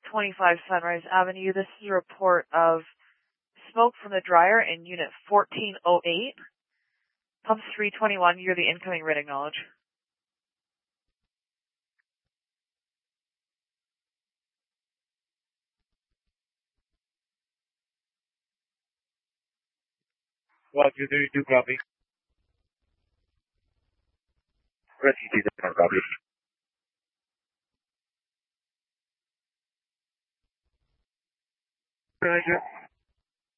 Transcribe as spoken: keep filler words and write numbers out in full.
twenty-five Sunrise Avenue. This is a report of smoke from the dryer in unit fourteen oh eight. Pump three twenty-one, you're the incoming read acknowledge. Well, two thirty-two, copy. Press E T, copy. Roger.